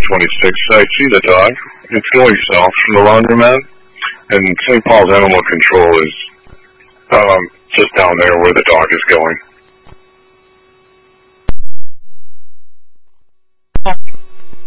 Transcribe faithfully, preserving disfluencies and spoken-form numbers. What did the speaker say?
twenty-six, I see the dog. It's going south from the laundromat, and Saint Paul's Animal Control is um, just down there where the dog is going.